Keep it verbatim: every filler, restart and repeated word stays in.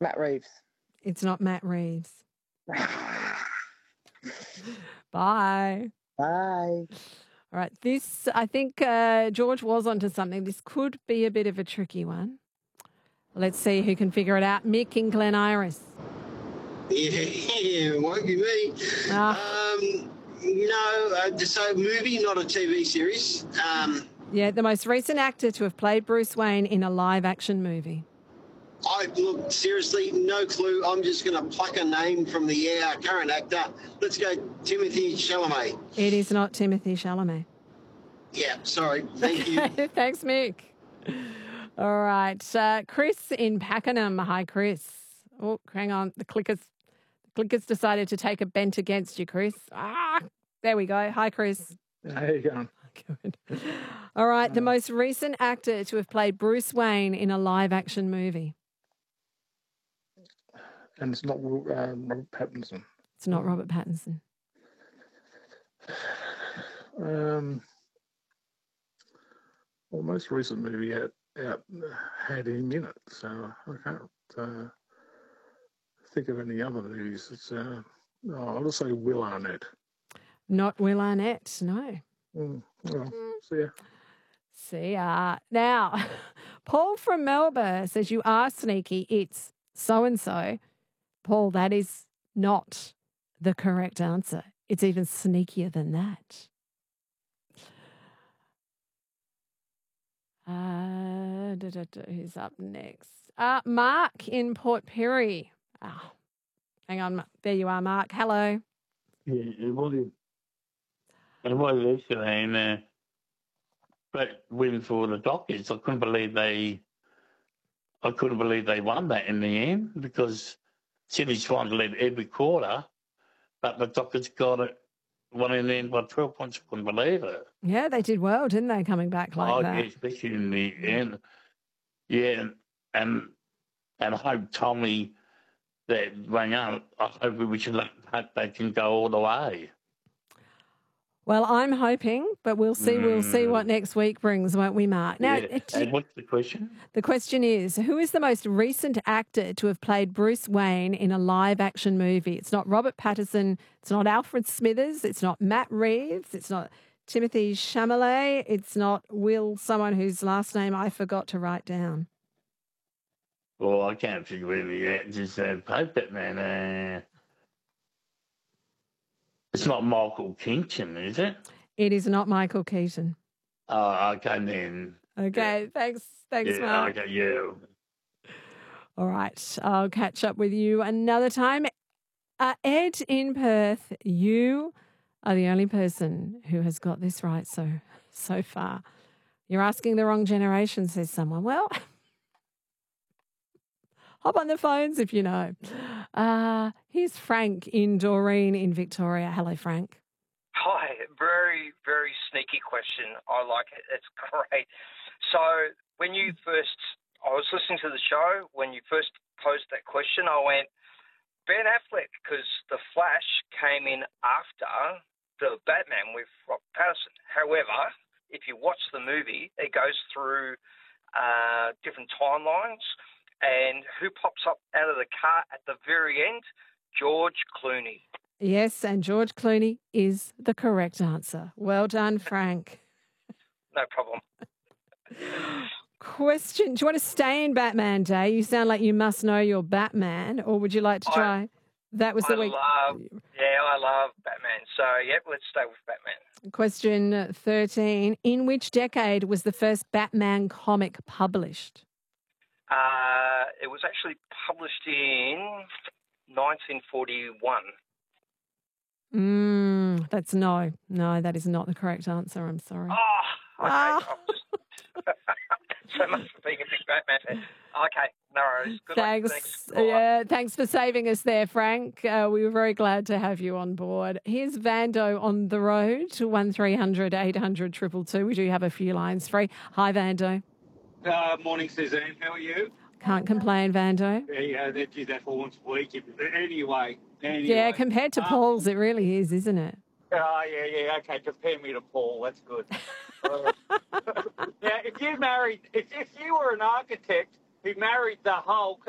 Matt Reeves. It's not Matt Reeves. Bye. Bye. All right, this, I think uh, George was onto something. This could be a bit of a tricky one. Let's see who can figure it out. Mick in Glen Iris. Yeah, yeah, won't be me. Ah. Um, no, uh, so movie, not a T V series. Um, Yeah, the most recent actor to have played Bruce Wayne in a live-action movie. I look, seriously, no clue. I'm just going to pluck a name from the air. Current actor. Let's go Timothy Chalamet. It is not Timothy Chalamet. Yeah, sorry. Thank you. Thanks, Mick. All right. Uh, Chris in Pakenham. Hi, Chris. Oh, hang on. The clickers, the clickers decided to take a bent against you, Chris. Ah, there we go. Hi, Chris. How you going? Good. All right. The most recent actor to have played Bruce Wayne in a live-action movie. And it's not um, Robert Pattinson. It's not Robert Pattinson. Um, well, the most recent movie out, out had him in it, so I can't uh, think of any other movies. It's uh, oh, I'll just say Will Arnett. Not Will Arnett, no. Mm, well, see ya. See ya. Now, Paul from Melbourne says you are sneaky. It's so-and-so. Paul, that is not the correct answer. It's even sneakier than that. Uh, da, da, da, who's up next? Uh, Mark in Port Pirie. Oh, hang on. There you are, Mark. Hello. Yeah, it was, it was yesterday, and uh, but win for the Dockers. I couldn't believe they, I couldn't believe they won that in the end because Sydney's trying to lead every quarter, but the Dockers got it, won in the end by twelve points. I couldn't believe it. Yeah, they did well, didn't they, coming back like oh, that? Yeah, especially in the end. Yeah, and and I hope Tommy that rang out. I hope we should let, hope they can go all the way. Well, I'm hoping, but we'll see. We'll see what next week brings, won't we, Mark? Now, yeah. And what's the question? The question is, who is the most recent actor to have played Bruce Wayne in a live-action movie? It's not Robert Pattinson. It's not Alfred Smithers. It's not Matt Reeves. It's not Timothy Chalamet. It's not Will, someone whose last name I forgot to write down. Well, I can't figure any actors that played that, man. Uh, it's not Michael Keaton, is it? It is not Michael Keaton. Oh, okay, then. Okay, yeah. thanks. Thanks, yeah, Mark. Okay, yeah. All right, I'll catch up with you another time. Uh, Ed in Perth, you are the only person who has got this right so so far. You're asking the wrong generation, says someone. Well, hop on the phones if you know. Uh, here's Frank in Doreen in Victoria. Hello, Frank. Hi. Very, very sneaky question. I like it. It's great. So when you first, I was listening to the show, when you first posed that question, I went, Ben Affleck, because The Flash came in after the Batman with Robert Pattinson. However, if you watch the movie, it goes through uh, different timelines. And who pops up out of the car at the very end? George Clooney. Yes, and George Clooney is the correct answer. Well done, Frank. No problem. Question, do you want to stay in Batman Day? You sound like you must know your Batman, or would you like to try? I, that was the I week. Love, yeah, I love Batman. So, yep, let's stay with Batman. Question thirteen. In which decade was the first Batman comic published? Uh, it was actually published in nineteen forty-one. Mm, that's no. No, that is not the correct answer. I'm sorry. Oh, okay. Ah. So much for being a big Batman fan. Okay, no worries. Good thanks. Luck. Thanks. Yeah, thanks for saving us there, Frank. Uh, we were very glad to have you on board. Here's Vando on the road to one three hundred eight hundred two two two. We do have a few lines free. Hi, Vando. Uh, morning, Suzanne. How are you? Can't complain, Vando. Yeah, that, geez, that's once a week. Anyway, anyway. Yeah, compared to um, Paul's, it really is, isn't it? Oh, yeah, yeah, okay. Compare me to Paul. That's good. uh, yeah, if you married, if, if you were an architect who married the whole